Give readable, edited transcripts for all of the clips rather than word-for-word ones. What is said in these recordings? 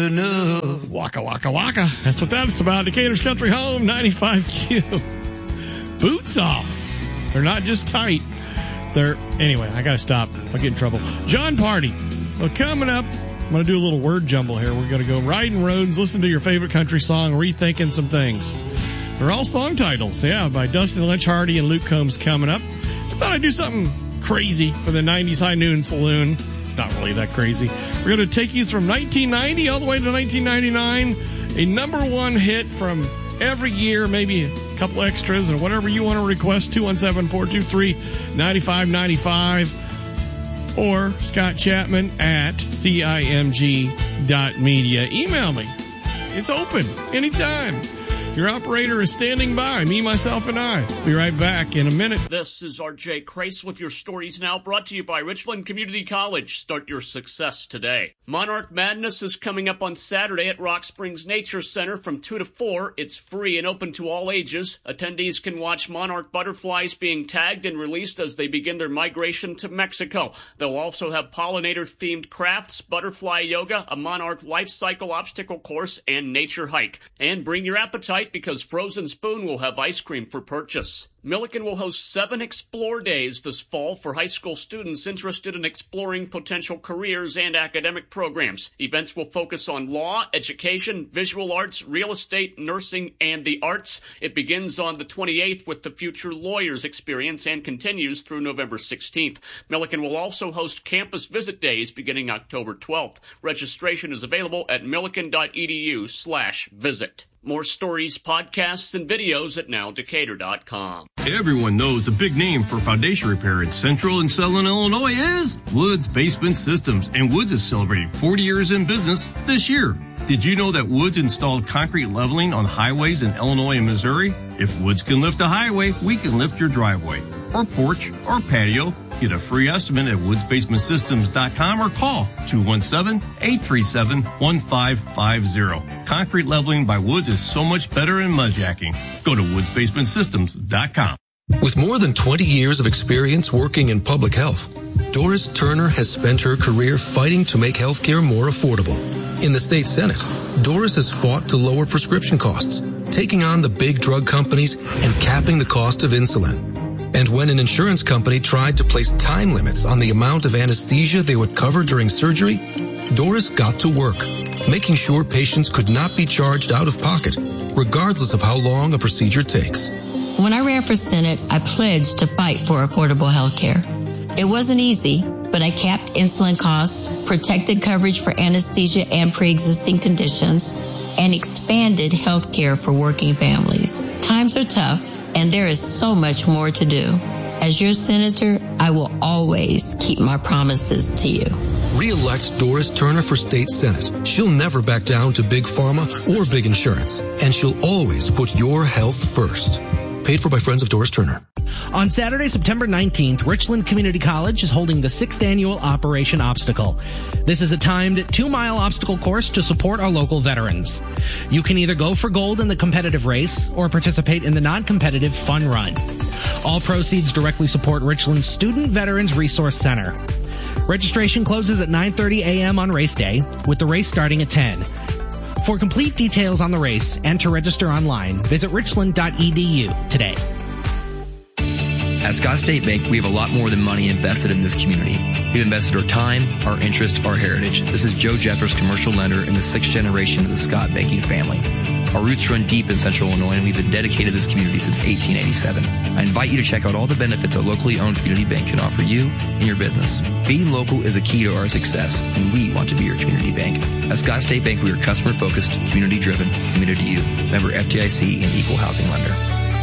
enough. Waka, waka, waka. That's what that's about. Decatur's Country Home, 95Q. Boots off. They're not just tight. Anyway, I got to stop. I'll get in trouble. John Party. Well, coming up, I'm going to do a little word jumble here. We're going to go riding roads, listen to your favorite country song, rethinking some things. They're all song titles, by Dustin Lynch Hardy and Luke Combs coming up. I thought I'd do something crazy for the 90s High Noon Saloon. It's not really that crazy. We're going to take you from 1990 all the way to 1999. A number one hit from every year, maybe a couple extras, and whatever you want to request, 217-423-9595. Or Scott Chapman at CIMG.media. Email me. It's open anytime. Your operator is standing by, me, myself, and I. Be right back in a minute. This is R.J. Crace with your Stories Now, brought to you by Richland Community College. Start your success today. Monarch Madness is coming up on Saturday at Rock Springs Nature Center from 2 to 4. It's free and open to all ages. Attendees can watch monarch butterflies being tagged and released as they begin their migration to Mexico. They'll also have pollinator-themed crafts, butterfly yoga, a monarch life cycle obstacle course, and nature hike. And bring your appetite, because Frozen Spoon will have ice cream for purchase. Milliken will host 7 Explore Days this fall for high school students interested in exploring potential careers and academic programs. Events will focus on law, education, visual arts, real estate, nursing, and the arts. It begins on the 28th with the Future Lawyers Experience and continues through November 16th. Milliken will also host Campus Visit Days beginning October 12th. Registration is available at milliken.edu/visit. More stories, podcasts, and videos at nowdecatur.com. Everyone knows the big name for foundation repair in Central and Southern Illinois is Woods Basement Systems, and Woods is celebrating 40 years in business this year. Did you know that Woods installed concrete leveling on highways in Illinois and Missouri? If Woods can lift a highway, we can lift your driveway or porch or patio. Get a free estimate at woodsbasementsystems.com or call 217-837-1550. Concrete leveling by Woods is so much better than mudjacking. Go to woodsbasementsystems.com. With more than 20 years of experience working in public health, Doris Turner has spent her career fighting to make healthcare more affordable. In the state Senate, Doris has fought to lower prescription costs, taking on the big drug companies and capping the cost of insulin. And when an insurance company tried to place time limits on the amount of anesthesia they would cover during surgery, Doris got to work, making sure patients could not be charged out of pocket, regardless of how long a procedure takes. When I ran for Senate, I pledged to fight for affordable health care. It wasn't easy, but I capped insulin costs, protected coverage for anesthesia and pre-existing conditions, and expanded health care for working families. Times are tough, and there is so much more to do. As your senator, I will always keep my promises to you. Re-elect Doris Turner for state senate. She'll never back down to big pharma or big insurance, and she'll always put your health first. Paid for by Friends of Doris Turner. On Saturday, September 19th, Richland Community College is holding the 6th annual Operation Obstacle. This is a timed 2-mile obstacle course to support our local veterans. You can either go for gold in the competitive race or participate in the non-competitive fun run. All proceeds directly support Richland's Student Veterans Resource Center. Registration closes at 9:30 a.m. on race day, with the race starting at 10. For complete details on the race and to register online, visit richland.edu today. At Scott State Bank, we have a lot more than money invested in this community. We've invested our time, our interest, our heritage. This is Joe Jeffers, commercial lender in the 6th generation of the Scott banking family. Our roots run deep in Central Illinois, and we've been dedicated to this community since 1887. I invite you to check out all the benefits a locally owned community bank can offer you and your business. Being local is a key to our success, and we want to be your community bank. At Scott State Bank, we are customer-focused, community-driven, committed to you. Member FDIC and equal housing lender.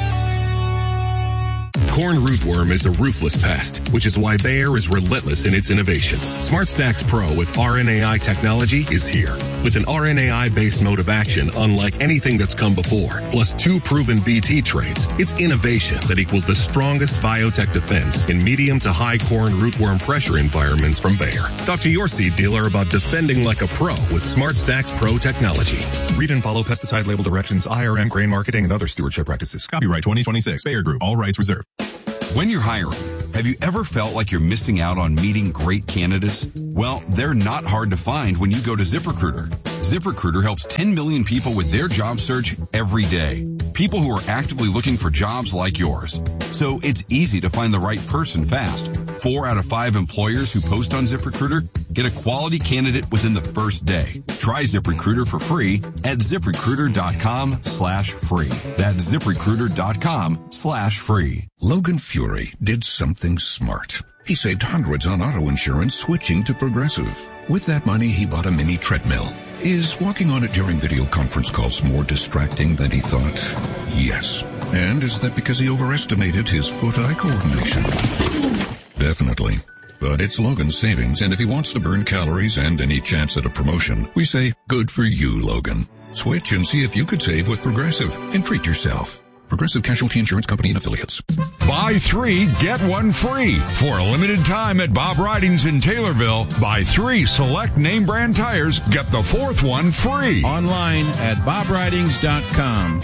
Corn rootworm is a ruthless pest, which is why Bayer is relentless in its innovation. SmartStax Pro with RNAi technology is here. With an RNAi-based mode of action unlike anything that's come before, plus 2 proven BT traits, it's innovation that equals the strongest biotech defense in medium to high corn rootworm pressure environments from Bayer. Talk to your seed dealer about defending like a pro with SmartStax Pro technology. Read and follow pesticide label directions, IRM, grain marketing, and other stewardship practices. Copyright 2026, Bayer Group. All rights reserved. When you're hiring, have you ever felt like you're missing out on meeting great candidates? Well, they're not hard to find when you go to ZipRecruiter. ZipRecruiter helps 10 million people with their job search every day. People who are actively looking for jobs like yours. So it's easy to find the right person fast. 4 out of 5 employers who post on ZipRecruiter get a quality candidate within the first day. Try ZipRecruiter for free at ZipRecruiter.com/free. That's ZipRecruiter.com/free. Logan Fury did something smart. He saved hundreds on auto insurance switching to Progressive. With that money, he bought a mini treadmill. Is walking on it during video conference calls more distracting than he thought? Yes. And is that because he overestimated his foot-eye coordination? Definitely. But it's Logan's savings, and if he wants to burn calories and any chance at a promotion, we say, good for you, Logan. Switch and see if you could save with Progressive and treat yourself. Progressive Casualty Insurance Company and Affiliates. Buy 3, get 1 free. For a limited time at Bob Ridings in Taylorville, buy 3 select name brand tires, get the 4th one free. Online at bobridings.com.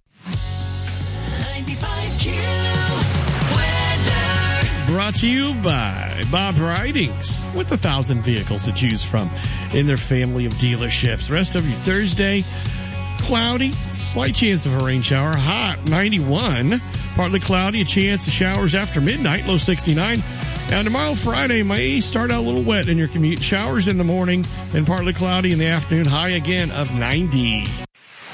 95Q weather. Brought to you by Bob Ridings, with 1,000 vehicles to choose from in their family of dealerships. Rest of your Thursday, cloudy, slight chance of a rain shower, hot 91, partly cloudy, a chance of showers after midnight, low 69. Now tomorrow, Friday, may start out a little wet in your commute. Showers in the morning, then partly cloudy in the afternoon, high again of 90.